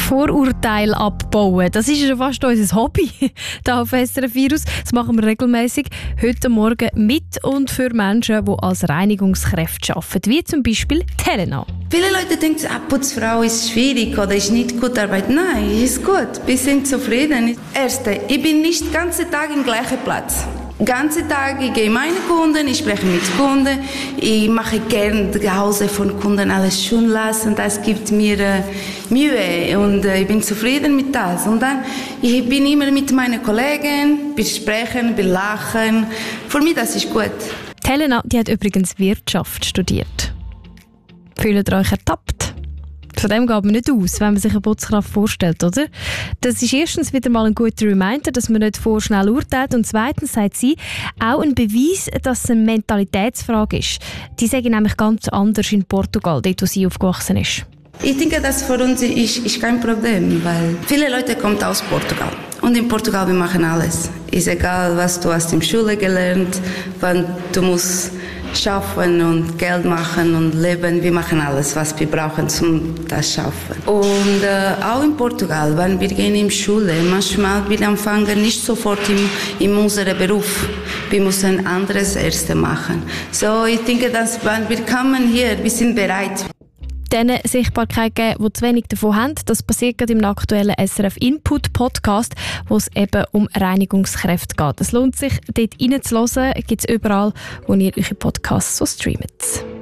Vorurteile abbauen, das ist ja schon fast unser Hobby hier auf SRF Virus. Das machen wir regelmäßig heute Morgen mit und für Menschen, die als Reinigungskräfte arbeiten, wie zum Beispiel Helena. Viele Leute denken, Putzfrau ist schwierig oder ist nicht gut Arbeit. Nein, ist gut. Wir sind zufrieden. Erste, ich bin nicht den ganzen Tag im gleichen Platz. Den ganzen Tag, ich gehe meine Kunden, ich spreche mit Kunden, ich mache gerne zu Hause von Kunden alles schön lassen, das gibt mir Mühe und ich bin zufrieden mit das. Und dann, ich bin immer mit meinen Kollegen, wir sprechen, wir lachen. Für mich das ist gut. Helena, die hat übrigens Wirtschaft studiert. Fühlt ihr euch ertappt? Von dem geht man nicht aus, wenn man sich eine Putzkraft vorstellt, oder? Das ist erstens wieder mal ein guter Reminder, dass man nicht vorschnell urteilt, und zweitens sagt sie, auch ein Beweis, dass es eine Mentalitätsfrage ist. Die sagen nämlich ganz anders in Portugal, dort wo sie aufgewachsen ist. Ich denke, das für uns ist kein Problem, weil viele Leute kommen aus Portugal. Und in Portugal, wir machen alles. Ist egal, was du hast in der Schule gelernt, wann du musst schaffen und Geld machen und leben. Wir machen alles, was wir brauchen, um das zu schaffen. Und auch in Portugal, wenn wir gehen in die Schule, manchmal wir anfangen nicht sofort in unserem Beruf. Wir müssen anderes erst machen. So, ich denke, dass wenn wir kommen hier, wir sind bereit. Denen Sichtbarkeit geben, die zu wenig davon haben. Das passiert gerade im aktuellen SRF Input Podcast, wo es eben um Reinigungskräfte geht. Es lohnt sich, dort reinzuhören. Gibt es überall, wo ihr eure Podcasts so streamt.